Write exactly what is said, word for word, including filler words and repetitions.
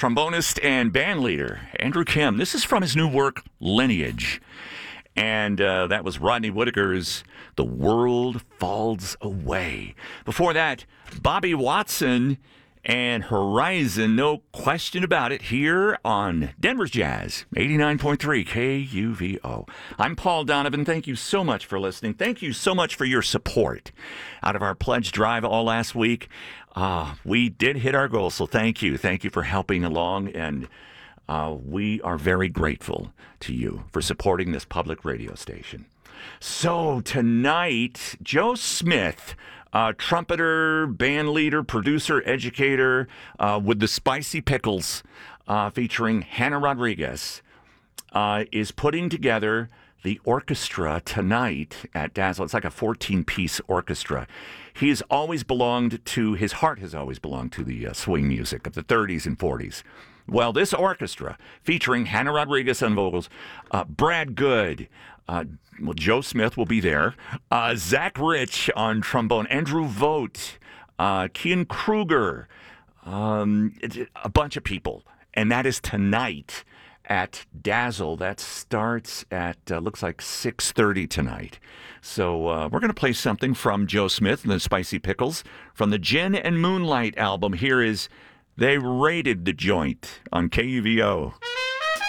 trombonist and band leader Andrew Kim. This is from his new work, Lineage. And uh, that was Rodney Whitaker's The World Falls Away. Before that, Bobby Watson and Horizon, no question about it, here on Denver's Jazz, eighty-nine point three K U V O. I'm Paul Donovan. Thank you so much for listening. Thank you so much for your support. Out of our pledge drive all last week, uh, we did hit our goal, so thank you. Thank you for helping along, and uh, we are very grateful to you for supporting this public radio station. So tonight, Joe Smith, Uh, trumpeter, band leader, producer, educator uh, with the Spicy Pickles, uh, featuring Hannah Rodriguez, uh, is putting together the orchestra tonight at Dazzle. It's like a fourteen-piece orchestra. He has always belonged to, his heart has always belonged to the uh, swing music of the thirties and forties. Well, this orchestra, featuring Hannah Rodriguez on vocals, uh, Brad Good, uh, well, Joe Smith will be there, uh, Zach Rich on trombone, Andrew Vogt, uh, Kian Kruger, um, a bunch of people. And that is tonight at Dazzle. That starts at, uh, looks like six thirty tonight. So uh, we're going to play something from Joe Smith and the Spicy Pickles from the Gin and Moonlight album. Here is They Raided the Joint on K U V O.